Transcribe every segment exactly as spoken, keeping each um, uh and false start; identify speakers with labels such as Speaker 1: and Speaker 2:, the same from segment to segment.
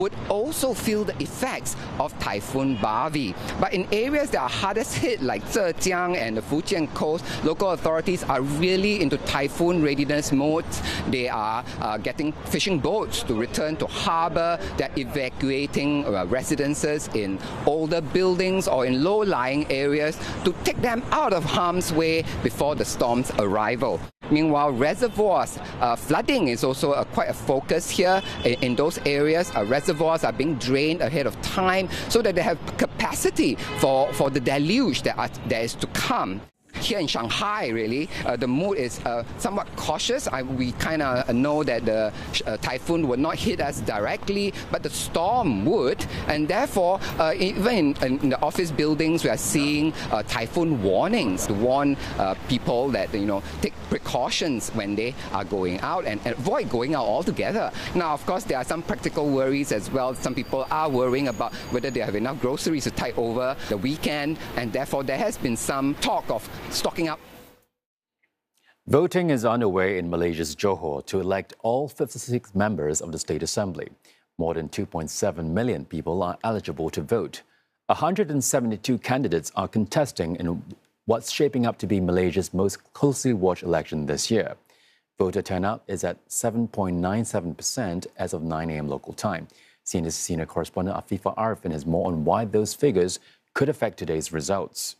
Speaker 1: would also feel the effects of Typhoon Barbie. But in areas that are hardest hit like Zhejiang and the Fujian coast, local authorities are really into typhoon readiness mode. They are uh, getting fishing boats to return to harbour. They're evacuating uh, residences in older buildings or in low-lying areas to take them out of harm's way before the storm's arrival. Meanwhile, reservoirs, uh, flooding is also a, quite a focus here in, in those areas. Uh, reservoirs are being drained ahead of time so that they have capacity for, for the deluge that, are, that is to come. Here in Shanghai, really, uh, the mood is uh, somewhat cautious. I, we kind of know that the uh, typhoon would not hit us directly, but the storm would, and therefore, uh, even in, in the office buildings, we are seeing uh, typhoon warnings to warn uh, people that, you know, take precautions when they are going out and, and avoid going out altogether. Now, of course, there are some practical worries as well. Some people are worrying about whether they have enough groceries to tide over the weekend, and therefore there has been some talk of stocking up.
Speaker 2: Voting is underway in Malaysia's Johor to elect all fifty-six members of the State Assembly. More than two point seven million people are eligible to vote. one hundred seventy-two candidates are contesting in what's shaping up to be Malaysia's most closely watched election this year. Voter turnout is at seven point nine seven percent as of nine a m local time. C N N senior correspondent Afifa Arifin has more on why those figures could affect today's results.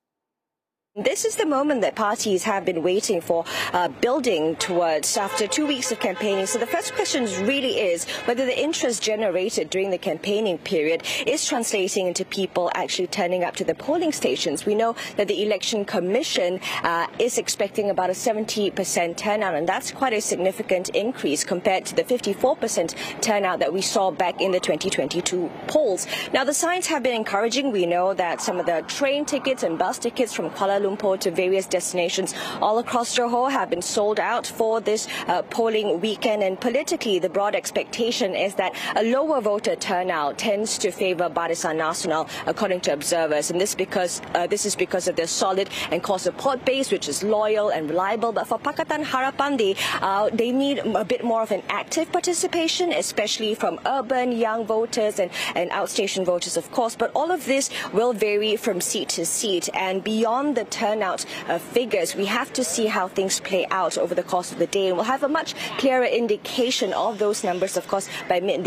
Speaker 3: This is the moment that parties have been waiting for, uh, building towards after two weeks of campaigning. So the first question really is whether the interest generated during the campaigning period is translating into people actually turning up to the polling stations. We know that the Election Commission uh, is expecting about a seventy percent turnout, and that's quite a significant increase compared to the fifty-four percent turnout that we saw back in the twenty twenty-two polls. Now, the signs have been encouraging. We know that some of the train tickets and bus tickets from Kuala Lumpur to various destinations all across Johor have been sold out for this uh, polling weekend, and politically the broad expectation is that a lower voter turnout tends to favour Barisan Nasional, according to observers, and this because uh, this is because of their solid and core support base, which is loyal and reliable. But for Pakatan Harapan, they, uh, they need a bit more of an active participation, especially from urban young voters and, and outstation voters, of course. But all of this will vary from seat to seat, and beyond the turnout uh, figures, we have to see how things play out over the course of the day, and we'll have a much clearer indication of those numbers, of course, by midday.